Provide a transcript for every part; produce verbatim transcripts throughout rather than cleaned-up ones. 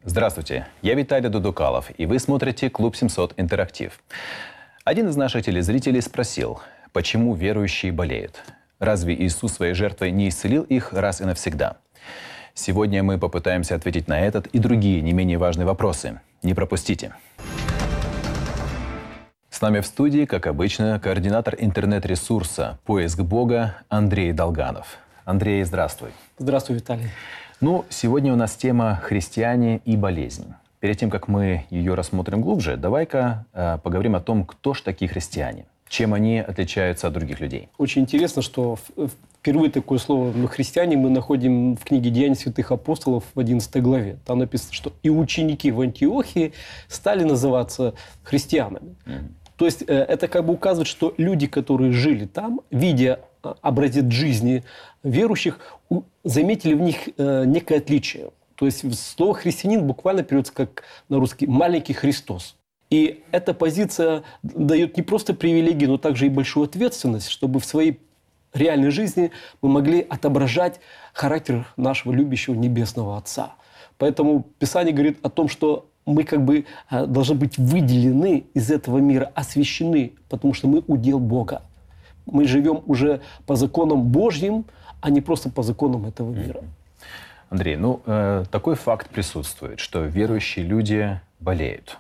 Здравствуйте, я Виталий Дудукалов, и вы смотрите «Клуб семьсот Интерактив». Один из наших телезрителей спросил, почему верующие болеют? Разве Иисус своей жертвой не исцелил их раз и навсегда? Сегодня мы попытаемся ответить на этот и другие не менее важные вопросы. Не пропустите. С нами в студии, как обычно, координатор интернет-ресурса «Поиск Бога» Андрей Долганов. Андрей, здравствуй. Здравствуй, Виталий. Ну, сегодня у нас тема «Христиане и болезнь». Перед тем, как мы ее рассмотрим глубже, давай-ка э, поговорим о том, кто ж такие христиане, чем они отличаются от других людей. Очень интересно, что впервые такое слово «христиане» мы находим в книге «Деяния святых апостолов» в одиннадцатой главе. Там написано, что и ученики в Антиохии стали называться христианами. Mm-hmm. То есть э, это как бы указывает, что люди, которые жили там, видя образец жизни верующих, заметили в них э, некое отличие. То есть слово «христианин» буквально переводится как на русский «маленький Христос». И эта позиция дает не просто привилегии, но также и большую ответственность, чтобы в своей реальной жизни мы могли отображать характер нашего любящего Небесного Отца. Поэтому Писание говорит о том, что мы как бы должны быть выделены из этого мира, освящены, потому что мы удел Бога. Мы живем уже по законам Божьим, а не просто по законам этого мира. Андрей, ну, э, такой факт присутствует, что верующие люди болеют.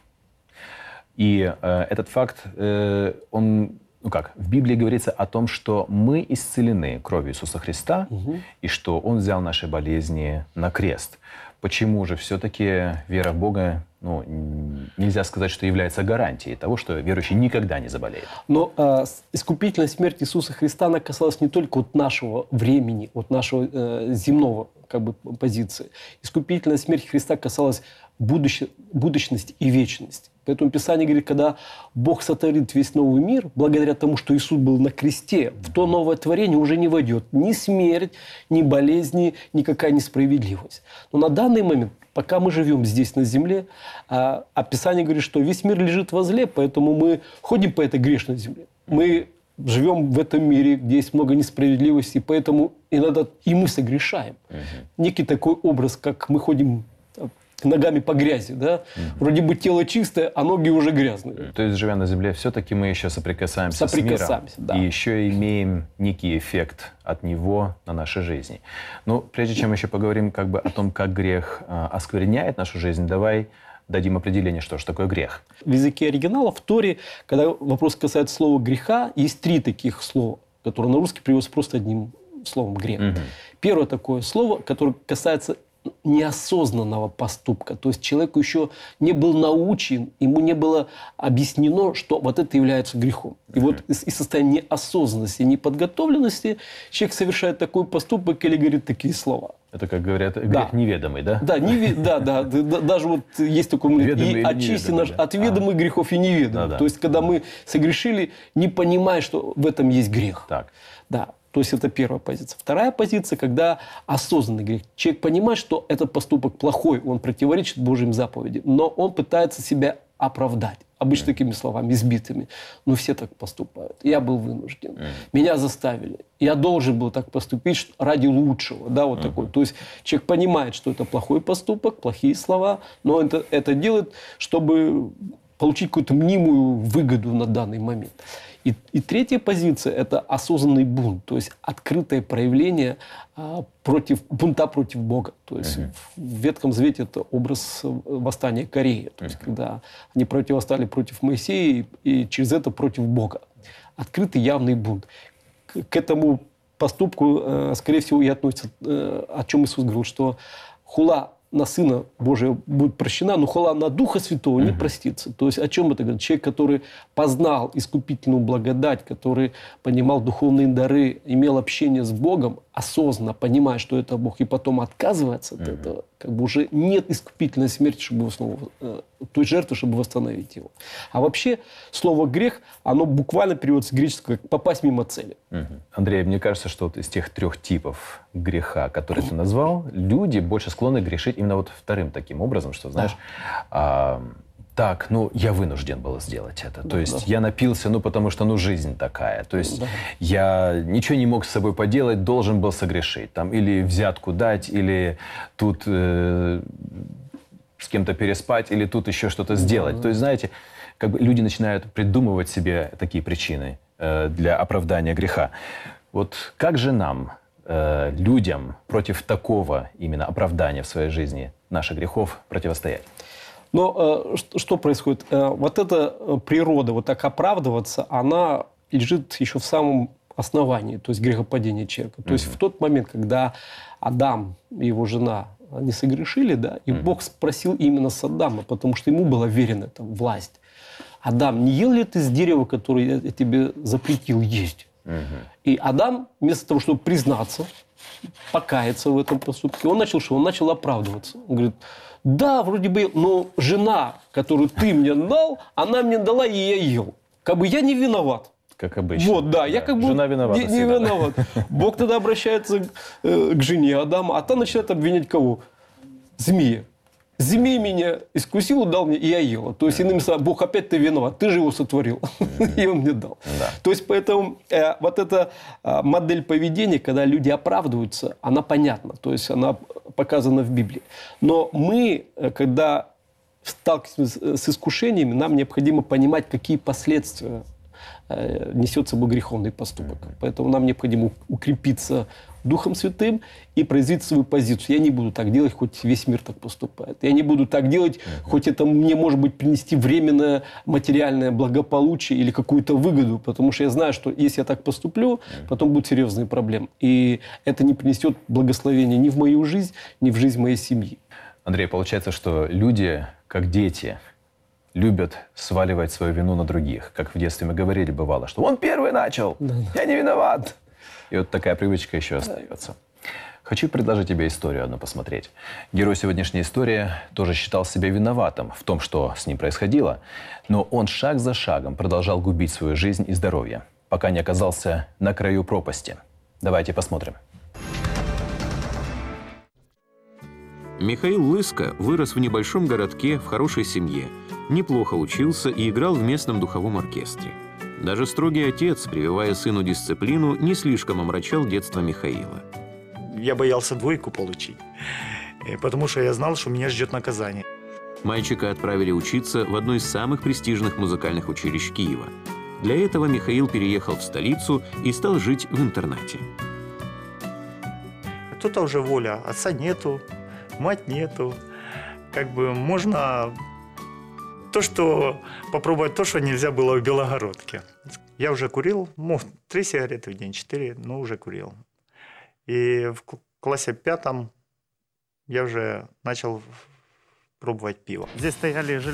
И э, этот факт, э, он, ну как, в Библии говорится о том, что мы исцелены кровью Иисуса Христа, угу. и что Он взял наши болезни на крест. Почему же все-таки вера в Бога, ну, нельзя сказать, что является гарантией того, что верующий никогда не заболеет? Но э, искупительная смерть Иисуса Христа, она касалась не только от нашего времени, от нашего э, земного как бы, позиции. Искупительная смерть Христа касалась будущ... будущности и вечности. Поэтому Писание говорит, когда Бог сотворит весь новый мир, благодаря тому, что Иисус был на кресте, в то новое творение уже не войдет ни смерть, ни болезни, никакая несправедливость. Но на данный момент, пока мы живем здесь на земле, а, а Писание говорит, что весь мир лежит во зле, поэтому мы ходим по этой грешной земле. Мы живем в этом мире, где есть много несправедливости, поэтому иногда и мы согрешаем. Угу. Некий такой образ, как мы ходим ногами по грязи, да? Угу. Вроде бы тело чистое, а ноги уже грязные. То есть, живя на земле, все-таки мы еще соприкасаемся, соприкасаемся с миром. Да. И еще имеем некий эффект от него на нашей жизни. Но прежде чем еще поговорим как бы о том, как грех э, оскверняет нашу жизнь, давай дадим определение, что же такое грех. В языке оригинала, в Торе, когда вопрос касается слова «греха», есть три таких слова, которые на русский переводятся просто одним словом «грех». Угу. Первое такое слово, которое касается неосознанного поступка. То есть человеку еще не был научен, ему не было объяснено, что вот это является грехом. И mm-hmm. вот из, из состояния неосознанности, неподготовленности человек совершает такой поступок или говорит такие слова. Это, как говорят, грех да. неведомый, да? Да, неви... да, да, да, даже вот есть такой момент, и очисти наш от ведомых а. грехов и неведомых. Да, да. То есть, когда мы согрешили, не понимая, что в этом есть грех. Так. Да. То есть это первая позиция. Вторая позиция, когда осознанный грех. Человек понимает, что этот поступок плохой, он противоречит Божьим заповедям, но он пытается себя оправдать. Обычно mm. такими словами, избитыми. Ну, все так поступают. Я был вынужден. Mm. Меня заставили. Я должен был так поступить ради лучшего. Да, вот mm-hmm. такой. То есть человек понимает, что это плохой поступок, плохие слова, но это, это делает, чтобы получить какую-то мнимую выгоду на данный момент. И, и третья позиция – это осознанный бунт, то есть открытое проявление а, против, бунта против Бога. То есть uh-huh. в, в Ветхом Завете это образ восстания Кореи, то есть uh-huh. когда они противостали против Моисея и, и через это против Бога. Открытый явный бунт. К, к этому поступку, э, скорее всего, и относится, э, о чем Иисус говорил, что хула на Сына Божия будет прощена, но хула на Духа Святого не uh-huh. простится. То есть о чем это говорит? Человек, который познал искупительную благодать, который понимал духовные дары, имел общение с Богом, осознанно понимая, что это Бог, и потом отказывается от uh-huh. этого, как бы уже нет искупительной смерти, чтобы его снова, э, той жертвы, чтобы восстановить его. А вообще слово «грех», оно буквально переводится с греческого как «попасть мимо цели». Uh-huh. Андрей, мне кажется, что вот из тех трех типов греха, которые ты назвал, люди больше склонны грешить именно вот вторым таким образом, что, знаешь, да. а, так, ну, я вынужден был сделать это. Да, То есть да. я напился, ну, потому что, ну, жизнь такая. То есть да. я ничего не мог с собой поделать, должен был согрешить. Там, или взятку дать, или тут... Э, с кем-то переспать или тут еще что-то сделать. Mm-hmm. То есть, знаете, как бы люди начинают придумывать себе такие причины э, для оправдания греха. Вот как же нам, э, людям, против такого именно оправдания в своей жизни наших грехов противостоять? Но э, что, что происходит? Э, вот эта природа, вот так оправдываться, она лежит еще в самом основании, то есть грехопадения человека. То mm-hmm. есть в тот момент, когда Адам и его жена не согрешили, да, и mm-hmm. Бог спросил именно с Адама, потому что ему была верена там власть. Адам, не ел ли ты с дерева, которое я тебе запретил есть? Mm-hmm. И Адам, вместо того, чтобы признаться, покаяться в этом поступке, он начал что? Он начал оправдываться. Он говорит, да, вроде бы, но жена, которую ты мне дал, она мне дала, и я ел. Как бы я не виноват. Как обычно. Вот, да, да. Я как бы жена виновата не, не виноват. Бог тогда обращается к, э, к жене Адама, а та начинает обвинять кого? Змея. Змей меня искусил, дал мне, и я ел. То есть, иными словами, Бог опять ты виноват, ты же его сотворил, и он мне дал. Да. То есть, поэтому э, вот эта э, модель поведения, когда люди оправдываются, она понятна, то есть, она показана в Библии. Но мы, когда сталкиваемся с искушениями, нам необходимо понимать, какие последствия э, несет собой греховный поступок. Поэтому нам необходимо укрепиться Духом Святым и произвести свою позицию. Я не буду так делать, хоть весь мир так поступает. Я не буду так делать, uh-huh. хоть это мне, может быть, принести временное материальное благополучие или какую-то выгоду, потому что я знаю, что если я так поступлю, uh-huh. потом будут серьезные проблемы. И это не принесет благословения ни в мою жизнь, ни в жизнь моей семьи. Андрей, получается, что люди, как дети, любят сваливать свою вину на других. Как в детстве мы говорили, бывало, что он первый начал, uh-huh. я не виноват. И вот такая привычка еще остается. Хочу предложить тебе историю одну посмотреть. Герой сегодняшней истории тоже считал себя виноватым в том, что с ним происходило, но он шаг за шагом продолжал губить свою жизнь и здоровье, пока не оказался на краю пропасти. Давайте посмотрим. Михаил Лыско вырос в небольшом городке в хорошей семье, неплохо учился и играл в местном духовом оркестре. Даже строгий отец, прививая сыну дисциплину, не слишком омрачал детство Михаила. Я боялся двойку получить, потому что я знал, что меня ждет наказание. Мальчика отправили учиться в одно из самых престижных музыкальных училищ Киева. Для этого Михаил переехал в столицу и стал жить в интернате. Тут уже воля. Отца нету, мать нету. Как бы можно... То, что попробовать то, что нельзя было в Белогородке. Я уже курил, мог три сигареты в день, четыре, но уже курил. И в классе пятом я уже начал пробовать пиво. Здесь стояли